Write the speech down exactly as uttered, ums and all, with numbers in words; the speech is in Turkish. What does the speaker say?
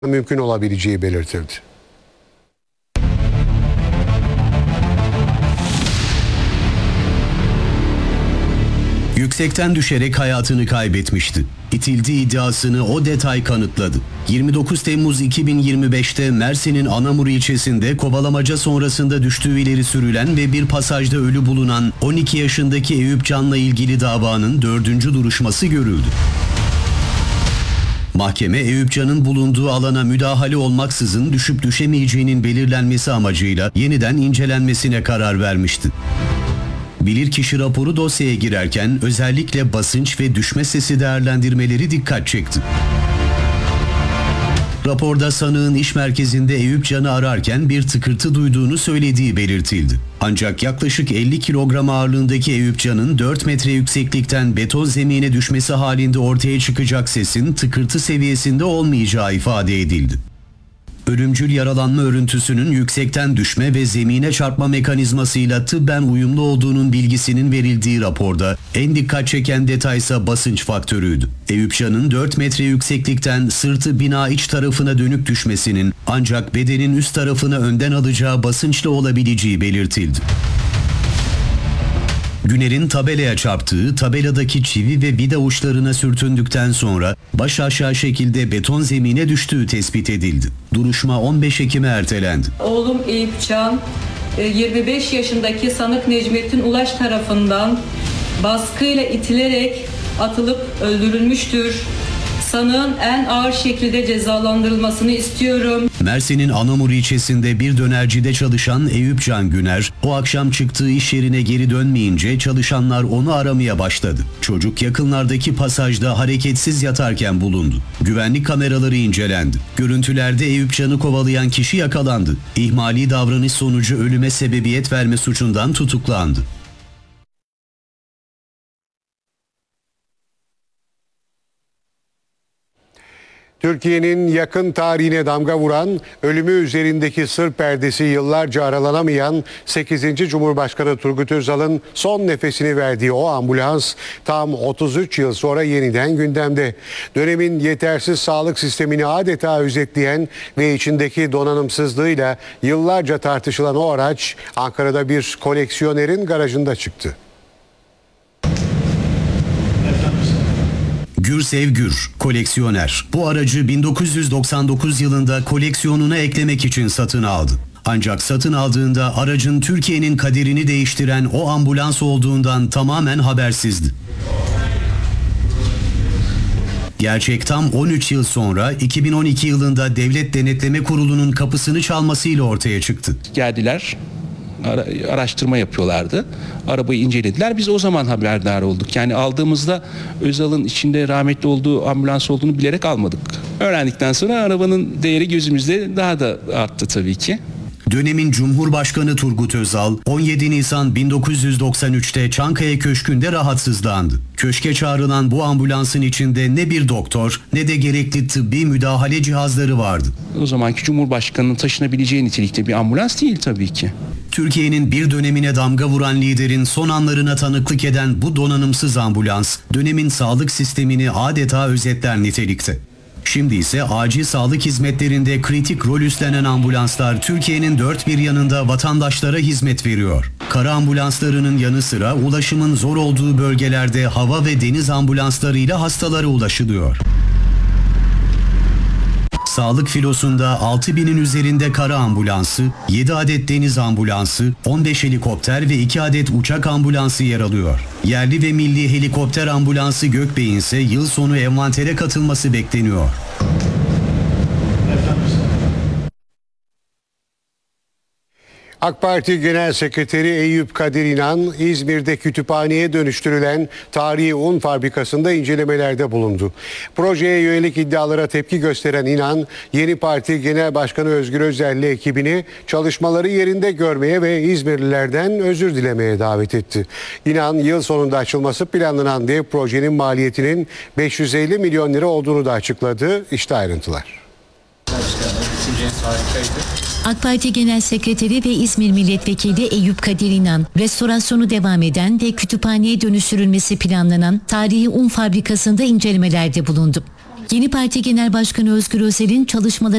mümkün olabileceği belirtildi. Yüksekten düşerek hayatını kaybetmişti. İtildiği iddiasını o detay kanıtladı. yirmi dokuz Temmuz iki bin yirmi beş'te Mersin'in Anamur ilçesinde kovalamaca sonrasında düştüğü ileri sürülen ve bir pasajda ölü bulunan on iki yaşındaki Eyüp Can'la ilgili davanın dördüncü duruşması görüldü. Mahkeme, Eyüp Can'ın bulunduğu alana müdahale olmaksızın düşüp düşemeyeceğinin belirlenmesi amacıyla yeniden incelenmesine karar vermişti. Bilirkişi raporu dosyaya girerken özellikle basınç ve düşme sesi değerlendirmeleri dikkat çekti. Raporda sanığın iş merkezinde Eyüp Can'ı ararken bir tıkırtı duyduğunu söylediği belirtildi. Ancak yaklaşık elli kilogram ağırlığındaki Eyüp Can'ın dört metre yükseklikten beton zemine düşmesi halinde ortaya çıkacak sesin tıkırtı seviyesinde olmayacağı ifade edildi. Ölümcül yaralanma örüntüsünün yüksekten düşme ve zemine çarpma mekanizmasıyla tıbben uyumlu olduğunun bilgisinin verildiği raporda en dikkat çeken detaysa basınç faktörüydü. Eyüp Can'ın dört metre yükseklikten sırtı bina iç tarafına dönük düşmesinin ancak bedenin üst tarafına önden alacağı basınçla olabileceği belirtildi. Güner'in tabelaya çarptığı, tabeladaki çivi ve vida uçlarına sürtündükten sonra baş aşağı şekilde beton zemine düştüğü tespit edildi. Duruşma on beş Ekim'e ertelendi. Oğlum Eyüp Can, yirmi beş yaşındaki sanık Necmettin Ulaş tarafından baskıyla itilerek atılıp öldürülmüştür. Sanığın en ağır şekilde cezalandırılmasını istiyorum. Mersin'in Anamur ilçesinde bir dönercide çalışan Eyüp Can Güner, o akşam çıktığı iş yerine geri dönmeyince çalışanlar onu aramaya başladı. Çocuk yakınlardaki pasajda hareketsiz yatarken bulundu. Güvenlik kameraları incelendi. Görüntülerde Eyüp Can'ı kovalayan kişi yakalandı. İhmali davranış sonucu ölüme sebebiyet verme suçundan tutuklandı. Türkiye'nin yakın tarihine damga vuran, ölümü üzerindeki sır perdesi yıllarca aralanamayan sekizinci Cumhurbaşkanı Turgut Özal'ın son nefesini verdiği o ambulans tam otuz üç yıl sonra yeniden gündemde. Dönemin yetersiz sağlık sistemini adeta özetleyen ve içindeki donanımsızlığıyla yıllarca tartışılan o araç Ankara'da bir koleksiyonerin garajında çıktı. Gürsev Gür, koleksiyoner. Bu aracı bin dokuz yüz doksan dokuz yılında koleksiyonuna eklemek için satın aldı. Ancak satın aldığında aracın Türkiye'nin kaderini değiştiren o ambulans olduğundan tamamen habersizdi. Gerçek tam on üç yıl sonra iki bin on iki yılında Devlet Denetleme Kurulu'nun kapısını çalmasıyla ortaya çıktı. Geldiler, araştırma yapıyorlardı. Arabayı incelediler. Biz o zaman haberdar olduk. Yani aldığımızda Özal'ın içinde rahmetli olduğu ambulans olduğunu bilerek almadık. Öğrendikten sonra arabanın değeri gözümüzde daha da arttı tabii ki. Dönemin Cumhurbaşkanı Turgut Özal on yedi Nisan bin dokuz yüz doksan üç'te Çankaya Köşkü'nde rahatsızlandı. Köşke çağrılan bu ambulansın içinde ne bir doktor ne de gerekli tıbbi müdahale cihazları vardı. O zamanki Cumhurbaşkanı'nın taşınabileceği nitelikte bir ambulans değil tabii ki. Türkiye'nin bir dönemine damga vuran liderin son anlarına tanıklık eden bu donanımsız ambulans, dönemin sağlık sistemini adeta özetler nitelikte. Şimdi ise acil sağlık hizmetlerinde kritik rol üstlenen ambulanslar Türkiye'nin dört bir yanında vatandaşlara hizmet veriyor. Kara ambulanslarının yanı sıra ulaşımın zor olduğu bölgelerde hava ve deniz ambulanslarıyla hastalara ulaşılıyor. Sağlık filosunda altı binin üzerinde kara ambulansı, yedi adet deniz ambulansı, on beş helikopter ve iki adet uçak ambulansı yer alıyor. Yerli ve milli helikopter ambulansı Gökbey'in ise yıl sonu envantere katılması bekleniyor. AK Parti Genel Sekreteri Eyüp Kadir İnan, İzmir'de kütüphaneye dönüştürülen tarihi un fabrikasında incelemelerde bulundu. Projeye yönelik iddialara tepki gösteren İnan, yeni parti Genel Başkanı Özgür Özel'le ekibini çalışmaları yerinde görmeye ve İzmirlilerden özür dilemeye davet etti. İnan, yıl sonunda açılması planlanan dev projenin maliyetinin beş yüz elli milyon lira olduğunu da açıkladı. İşte ayrıntılar. AK Parti Genel Sekreteri ve İzmir Milletvekili Eyüp Kadir İnan, restorasyonu devam eden ve kütüphaneye dönüştürülmesi planlanan tarihi un fabrikasında incelemelerde bulundu. Yeni Parti Genel Başkanı Özgür Özel'in çalışmaları